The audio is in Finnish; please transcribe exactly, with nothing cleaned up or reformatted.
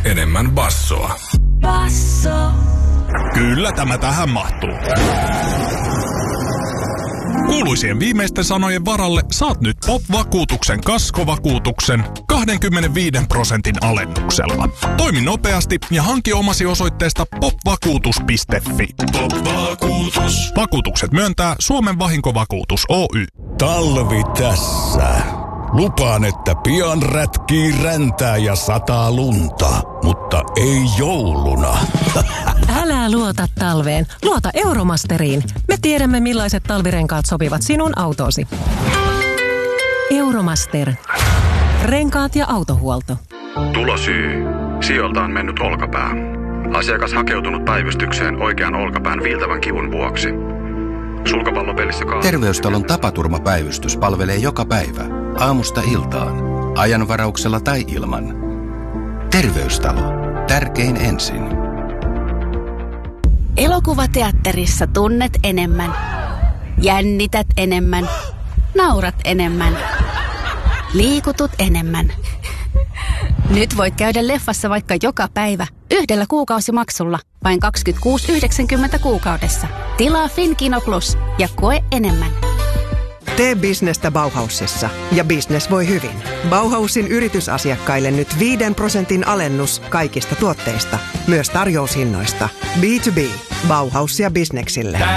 enemmän bassoa. Basso. Kyllä tämä tähän mahtuu. Kuuluisien viimeisten sanojen varalle saat nyt Pop-vakuutuksen kaskovakuutuksen kaksikymmentäviisi prosentin alennuksella. Toimi nopeasti ja hanki omasi osoitteesta popvakuutus piste fi. Pop-vakuutus. Vakuutukset myöntää Suomen vahinkovakuutus Oy. Talvi tässä. Lupaan, että pian rätkii räntää ja sataa lunta, mutta ei jouluna. Älä luota talveen, luota Euromasteriin. Me tiedämme, millaiset talvirenkaat sopivat sinun autoosi. Euromaster. Renkaat ja autohuolto. Tulosyy. Sijoilta on mennyt olkapää. Asiakas hakeutunut päivystykseen oikean olkapään viiltävän kivun vuoksi. Sulkapallopelissä kaa... Terveystalon tapaturmapäivystys palvelee joka päivä, aamusta iltaan, ajanvarauksella tai ilman. Terveystalo. Tärkein ensin. Elokuvateatterissa tunnet enemmän. Jännität enemmän. Naurat enemmän. Liikutut enemmän. Nyt voit käydä leffassa vaikka joka päivä yhdellä kuukausimaksulla. Vain kaksikymmentäkuusi pilkku yhdeksänkymmentä kuukaudessa. Tilaa Finkino Plus ja koe enemmän. Tee bisnestä Bauhausissa ja business voi hyvin. Bauhausin yritysasiakkaille nyt viiden prosentin alennus kaikista tuotteista, myös tarjoushinnoista. B to B. Bauhaus ja bisneksille.